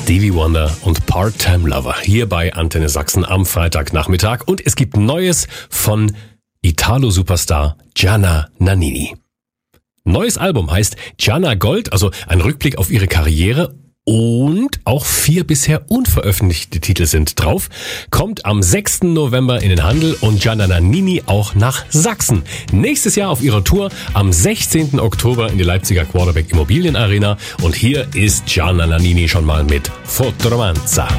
Stevie Wonder und Part-Time Lover hier bei Antenne Sachsen am Freitagnachmittag. Und es gibt Neues von Italo-Superstar Gianna Nannini. Neues Album heißt Gianna Gold, also ein Rückblick auf ihre Karriere. Und auch 4 bisher unveröffentlichte Titel sind drauf. Kommt am 6. November in den Handel und Gianna Nannini auch nach Sachsen. Nächstes Jahr auf ihrer Tour am 16. Oktober in die Leipziger Quarterback Immobilienarena. Und hier ist Gianna Nannini schon mal mit Foto Romanza.